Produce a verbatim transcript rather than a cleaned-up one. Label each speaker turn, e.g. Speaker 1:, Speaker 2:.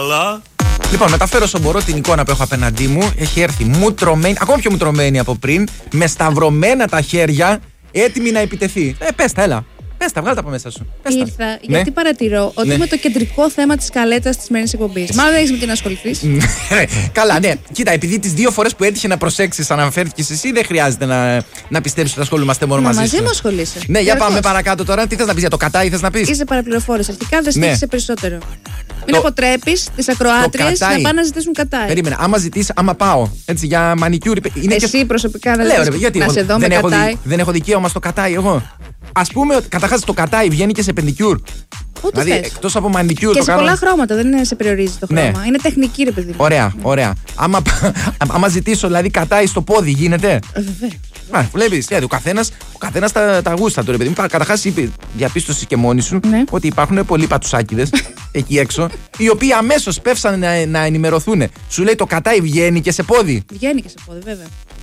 Speaker 1: Λοιπόν, μεταφέρω όσο μπορώ την εικόνα που έχω απέναντί μου. Έχει έρθει μουτρωμένη, ακόμα πιο μουτρωμένη από πριν, με σταυρωμένα τα χέρια, έτοιμη να επιτεθεί. Ε, πες τα, έλα. Πες τα, βγάλ' τα από μέσα σου. Πες
Speaker 2: Ήρθα
Speaker 1: τα.
Speaker 2: γιατί
Speaker 1: Ναι.
Speaker 2: παρατηρώ ότι
Speaker 1: Ναι.
Speaker 2: είμαι το κεντρικό θέμα της σκαλέτας της σημερινής εκπομπής. Μάλλον δεν έχεις με τι να ασχοληθείς.
Speaker 1: Καλά, ναι. Κοίτα, επειδή τις δύο φορές που έτυχε να προσέξεις, αναφέρθηκες εσύ, δεν χρειάζεται να, να πιστέψεις ότι ασχολούμαστε μόνο
Speaker 2: Μα
Speaker 1: μαζί
Speaker 2: μαζί
Speaker 1: σου.
Speaker 2: μου ασχολείσαι.
Speaker 1: Ναι, για
Speaker 2: Διαρκώς.
Speaker 1: πάμε παρακάτω τώρα. Τι θες να πεις για το κατάι, θες να πεις.
Speaker 2: Είσαι παραπληροφόρηση. Αρχικά δεν
Speaker 1: Ναι.
Speaker 2: στήχησε περισσότερο. Μην
Speaker 1: Το-
Speaker 2: αποτρέπεις τις ακροάτριες
Speaker 1: κατάι.
Speaker 2: να πάνε να ζητήσουν κατάι.
Speaker 1: Περίμενε, άμα ζητήσει, άμα πάω έτσι για μανικιούρ. Είναι
Speaker 2: Εσύ
Speaker 1: και...
Speaker 2: προσωπικά δεν
Speaker 1: Λέω,
Speaker 2: λες
Speaker 1: ρε, γιατί
Speaker 2: να
Speaker 1: εγώ
Speaker 2: σε δω με
Speaker 1: δεν, έχω
Speaker 2: κατάι.
Speaker 1: δι- δεν έχω δικαίωμα στο κατάι εγώ. Ας πούμε ότι καταρχάς το κατάι βγαίνει και σε πεντικιούρ.
Speaker 2: Ό,τι
Speaker 1: Δηλαδή
Speaker 2: θες.
Speaker 1: εκτός από μανικιούρ
Speaker 2: Και
Speaker 1: το
Speaker 2: σε
Speaker 1: κάνω.
Speaker 2: πολλά χρώματα, δεν είναι σε περιορίζει το
Speaker 1: Ναι.
Speaker 2: χρώμα. Είναι τεχνική, ρε παιδί μου.
Speaker 1: Ωραία, ωραία. Άμα, άμα ζητήσω δηλαδή κατάι στο πόδι, γίνεται.
Speaker 2: Ε, Βεβαίως.
Speaker 1: Α, βλέπεις, δηλαδή, ο καθένας ο καθένας τα, τα γούστα του, ρε παιδί μου. Καταρχάς είπε, διαπίστωση και μόνη σου,
Speaker 2: Ναι.
Speaker 1: ότι υπάρχουν πολλοί πατουσάκιδες εκεί έξω, οι οποίοι αμέσως πέφσαν να, να ενημερωθούν. Σου λέει το κατάι βγαίνει και σε πόδι.
Speaker 2: Βγαίνει και σε πόδι, βέβαια.